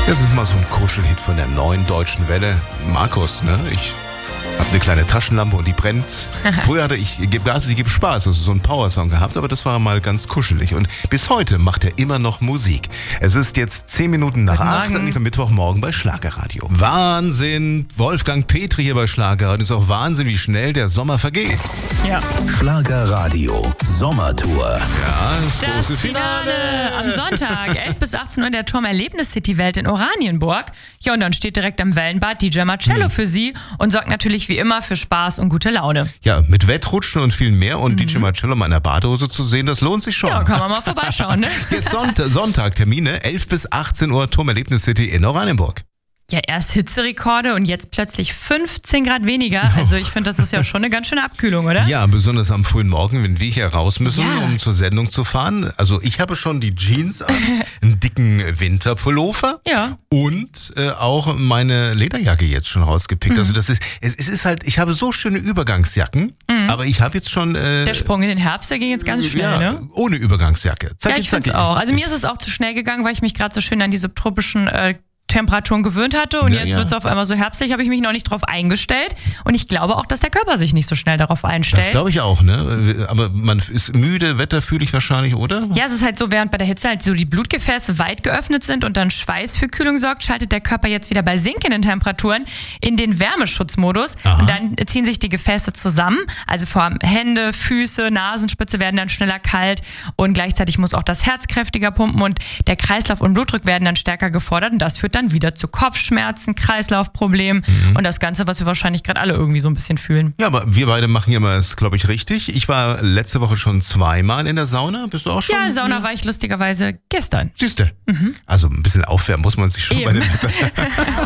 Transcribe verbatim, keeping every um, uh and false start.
Das ist mal so ein Kuschelhit von der neuen Deutschen Welle. Markus, ne? Ich habe eine kleine Taschenlampe und die brennt. Früher hatte ich Gib Gas, ich gebe Spaß, also so einen Powersong gehabt, aber das war mal ganz kuschelig. Und bis heute macht er immer noch Musik. Es ist jetzt zehn Minuten nach acht, an diesem Mittwochmorgen bei Schlagerradio. Wahnsinn! Wolfgang Petri hier bei Schlagerradio. Ist auch Wahnsinn, wie schnell der Sommer vergeht. Ja. Schlagerradio Sommertour. Ja, das, Das große Finale. Finale am Sonntag, elf bis achtzehn Uhr in der Turm Erlebnis City Welt in Oranienburg. Ja, und dann steht direkt am Wellenbad D J Marcello hm. für Sie und sorgt natürlich wie immer für Spaß und gute Laune. Ja, mit Wettrutschen und viel mehr und mhm. D J Marcello mal in der Badehose zu sehen, das lohnt sich schon. Ja, kann man mal vorbeischauen, ne? Jetzt Sonntag, Sonntag Termine, elf bis achtzehn Uhr, Turm Erlebnis City in Oranienburg. Ja, erst Hitzerekorde und jetzt plötzlich fünfzehn Grad weniger. Also ich finde, das ist ja schon eine ganz schöne Abkühlung, oder? Ja, besonders am frühen Morgen, wenn wir hier raus müssen, Ja. um zur Sendung zu fahren. Also ich habe schon die Jeans an, einen dicken Winterpullover Ja. und äh, auch meine Lederjacke jetzt schon rausgepickt. Mhm. Also das ist, es, es ist halt, ich habe so schöne Übergangsjacken, mhm. aber ich habe jetzt schon... Äh, Der Sprung in den Herbst, der ging jetzt ganz schnell, ja, ne? ohne Übergangsjacke. Zacki, Ja, ich finde es zacki. auch. Also mir ist es auch zu schnell gegangen, weil ich mich gerade so schön an die subtropischen äh, Temperaturen gewöhnt hatte und Ja, jetzt ja. wird es auf einmal so herbstlich, habe ich mich noch nicht drauf eingestellt und ich glaube auch, dass der Körper sich nicht so schnell darauf einstellt. Das glaube ich auch, ne? Aber man ist müde, wetterfühlig wahrscheinlich, oder? Ja, es ist halt so, während bei der Hitze halt so die Blutgefäße weit geöffnet sind und dann Schweiß für Kühlung sorgt, schaltet der Körper jetzt wieder bei sinkenden Temperaturen in den Wärmeschutzmodus. Aha. Und dann ziehen sich die Gefäße zusammen, also vor allem Hände, Füße, Nasenspitze werden dann schneller kalt und gleichzeitig muss auch das Herz kräftiger pumpen und der Kreislauf und Blutdruck werden dann stärker gefordert und das führt dann wieder zu Kopfschmerzen, Kreislaufproblemen mhm. und das Ganze, was wir wahrscheinlich gerade alle irgendwie so ein bisschen fühlen. Ja, aber wir beide machen ja mal das, glaube ich, richtig. Ich war letzte Woche schon zweimal in der Sauna. Bist du auch schon? Ja, Sauna war ich lustigerweise gestern. Siehste. Mhm. Also ein bisschen aufwärmen muss man sich schon Eben. bei dem Wetter.